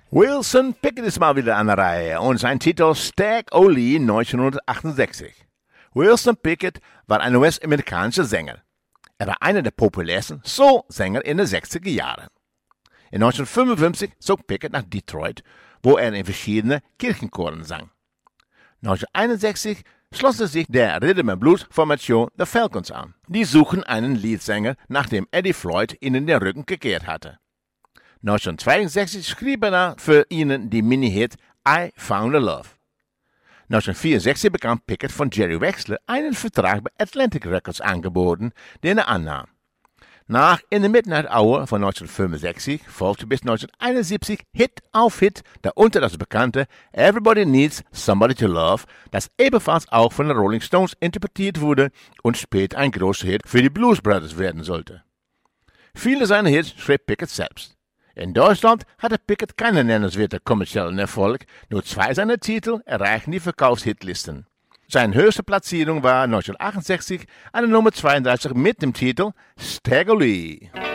Wilson Pickett ist mal wieder an der Reihe und sein Titel Stag-O-Lee 1968. Wilson Pickett war ein US-amerikanischer Sänger. Er war einer der populärsten Soul-Sänger in den 60er Jahren. In 1955 zog Pickett nach Detroit, wo er in verschiedenen Kirchenchoren sang. 1961 schloss er sich der Rhythm-and-Blues-Formation The Falcons an. Die suchen einen Leadsänger, nachdem Eddie Floyd ihnen den Rücken gekehrt hatte. 1962 schrieb er für ihnen die Mini-Hit I Found a Love. 1964 bekam Pickett von Jerry Wexler einen Vertrag bei Atlantic Records angeboten, den er annahm. Nach In the Midnight Hour von 1965 folgte bis 1971 Hit auf Hit, darunter das bekannte Everybody Needs Somebody to Love, das ebenfalls auch von den Rolling Stones interpretiert wurde und später ein großer Hit für die Blues Brothers werden sollte. Viele seiner Hits schrieb Pickett selbst. In Deutschland hatte Pickett keinen nennenswerten kommerziellen Erfolg, nur 2 seiner Titel erreichten die Verkaufshitlisten. Seine höchste Platzierung war 1968 eine Nummer 32 mit dem Titel Stag-O-Lee.